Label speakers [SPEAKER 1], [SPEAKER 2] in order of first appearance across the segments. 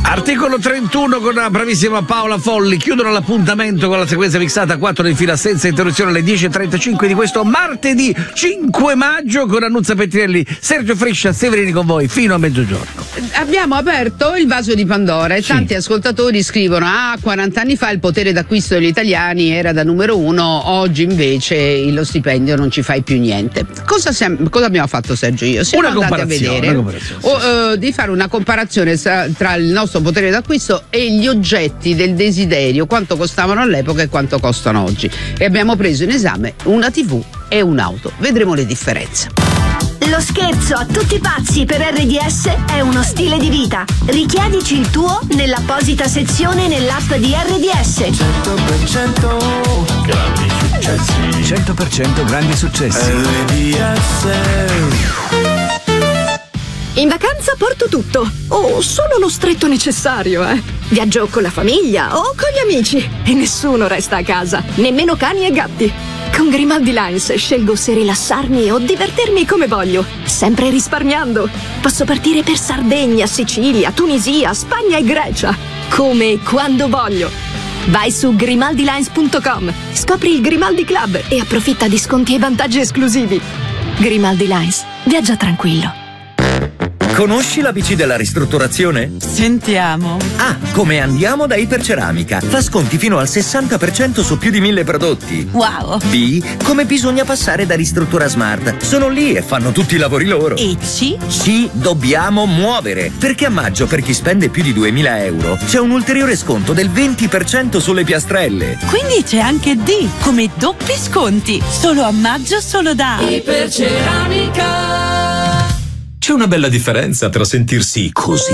[SPEAKER 1] Articolo 31 con la bravissima Paola Folli. Chiudono l'appuntamento con la sequenza mixata 4 in fila senza interruzione alle 10.35 di questo martedì 5 maggio con Annuzza Pettinelli, Sergio Friscia, Severini con voi fino a mezzogiorno.
[SPEAKER 2] Abbiamo aperto il vaso di Pandora e tanti ascoltatori scrivono: 40 anni fa il potere d'acquisto degli italiani era da numero 1, oggi invece lo stipendio non ci fai più niente. Cosa abbiamo fatto Sergio e io? Siamo andati a vedere di fare una comparazione tra il nostro potere d'acquisto e gli oggetti del desiderio, quanto costavano all'epoca e quanto costano oggi, e abbiamo preso in esame una TV e un'auto. Vedremo le differenze.
[SPEAKER 3] Lo scherzo a tutti pazzi per RDS è uno stile di vita. Richiedici il tuo nell'apposita sezione nell'app di RDS.
[SPEAKER 4] 100% grandi successi.
[SPEAKER 5] 100% grandi successi.
[SPEAKER 4] RDS.
[SPEAKER 6] In vacanza porto tutto, o solo lo stretto necessario, Viaggio con la famiglia o con gli amici e nessuno resta a casa, nemmeno cani e gatti. Con Grimaldi Lines scelgo se rilassarmi o divertirmi come voglio, sempre risparmiando. Posso partire per Sardegna, Sicilia, Tunisia, Spagna e Grecia, come e quando voglio. Vai su grimaldilines.com, scopri il Grimaldi Club e approfitta di sconti e vantaggi esclusivi. Grimaldi Lines, viaggia tranquillo.
[SPEAKER 7] Conosci la BC della ristrutturazione?
[SPEAKER 8] Sentiamo.
[SPEAKER 7] A. Come andiamo da Iperceramica. Fa sconti fino al 60% su più di 1000 prodotti.
[SPEAKER 8] Wow.
[SPEAKER 7] B. Come bisogna passare da Ristruttura Smart. Sono lì e fanno tutti i lavori loro.
[SPEAKER 8] E C?
[SPEAKER 7] C. Dobbiamo muovere. Perché a maggio, per chi spende più di 2000 euro, c'è un ulteriore sconto del 20% sulle piastrelle.
[SPEAKER 8] Quindi c'è anche D, come doppi sconti. Solo a maggio, solo da Iperceramica.
[SPEAKER 9] C'è una bella differenza tra sentirsi così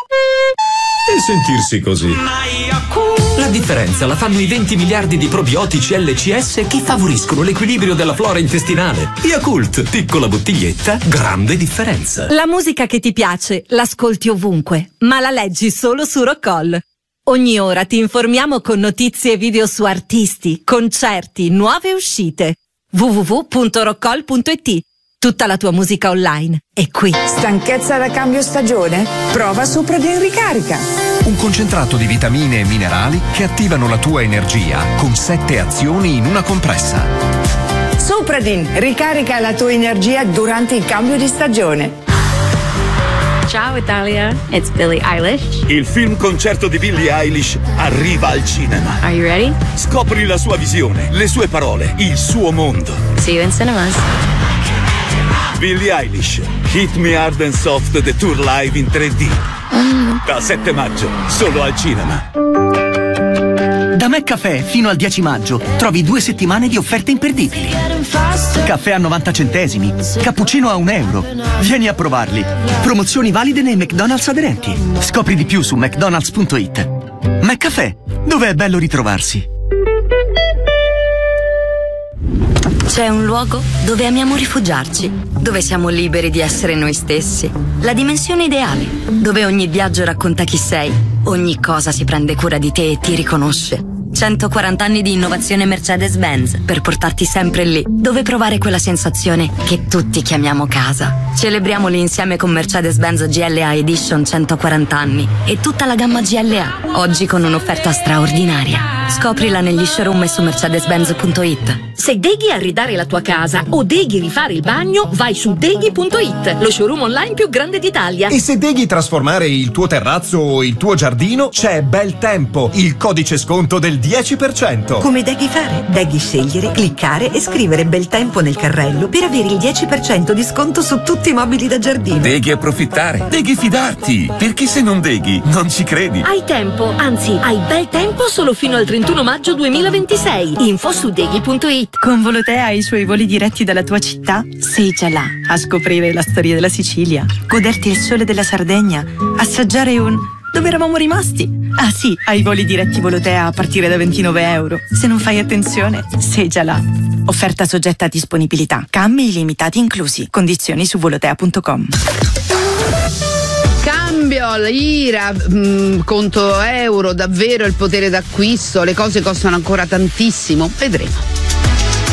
[SPEAKER 9] e sentirsi così. La differenza la fanno i 20 miliardi di probiotici LCS che favoriscono l'equilibrio della flora intestinale. Yakult, piccola bottiglietta, grande differenza.
[SPEAKER 10] La musica che ti piace l'ascolti ovunque, ma la leggi solo su Rockall. Ogni ora ti informiamo con notizie e video su artisti, concerti, nuove uscite. www.rockall.it. Tutta la tua musica online è qui.
[SPEAKER 11] Stanchezza da cambio stagione? Prova Supradin Ricarica.
[SPEAKER 5] Un concentrato di vitamine e minerali che attivano la tua energia con 7 azioni in una compressa.
[SPEAKER 11] Supradin ricarica la tua energia durante il cambio di stagione.
[SPEAKER 12] Ciao Italia, it's Billie Eilish.
[SPEAKER 13] Il film concerto di Billie Eilish arriva al cinema.
[SPEAKER 12] Are you ready?
[SPEAKER 13] Scopri la sua visione, le sue parole, il suo mondo.
[SPEAKER 12] See you in cinemas.
[SPEAKER 13] Billie Eilish, Hit Me Hard and Soft The Tour Live in 3D. Da 7 maggio, solo al cinema.
[SPEAKER 14] Da McCaffè fino al 10 maggio trovi 2 settimane di offerte imperdibili. Caffè a 90 centesimi, cappuccino a €1. Vieni a provarli. Promozioni valide nei McDonald's aderenti. Scopri di più su mcdonalds.it. McCaffè, dove è bello ritrovarsi.
[SPEAKER 15] C'è un luogo dove amiamo rifugiarci, dove siamo liberi di essere noi stessi. La dimensione ideale, dove ogni viaggio racconta chi sei, ogni cosa si prende cura di te e ti riconosce. 140 anni di innovazione Mercedes-Benz per portarti sempre lì, dove provare quella sensazione che tutti chiamiamo casa. Celebriamoli insieme con Mercedes-Benz GLA Edition 140 anni e tutta la gamma GLA, oggi con un'offerta straordinaria. Scoprila negli showroom e su mercedes-benz.it.
[SPEAKER 16] Se deghi arredare la tua casa o deghi rifare il bagno, vai su deghi.it, lo showroom online più grande d'Italia.
[SPEAKER 17] E se deghi trasformare il tuo terrazzo o il tuo giardino, c'è Bel Tempo, il codice sconto del 10%.
[SPEAKER 18] Come deghi fare? Deghi scegliere, cliccare e scrivere Bel Tempo nel carrello per avere il 10% di sconto su tutti i mobili da giardino.
[SPEAKER 19] Deghi approfittare, deghi fidarti, perché se non deghi non ci credi.
[SPEAKER 16] Hai tempo, anzi hai bel tempo solo fino al 31 maggio 2026. Info su deghi.it.
[SPEAKER 8] Con Volotea hai i suoi voli diretti dalla tua città? Sei già là a scoprire la storia della Sicilia, goderti il sole della Sardegna, assaggiare un... Dove eravamo rimasti? Ah sì, hai voli diretti Volotea a partire da €29. Se non fai attenzione, sei già là. Offerta soggetta a disponibilità. Cambi illimitati inclusi. Condizioni su volotea.com.
[SPEAKER 2] Cambio, l'ira, conto euro, davvero il potere d'acquisto, le cose costano ancora tantissimo, vedremo.